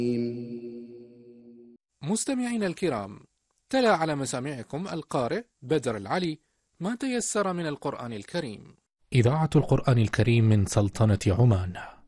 مستمعين الكرام، تلا على مسامعكم القارئ بدر العلي ما تيسر من القرآن الكريم. إذاعة القرآن الكريم من سلطنة عمان.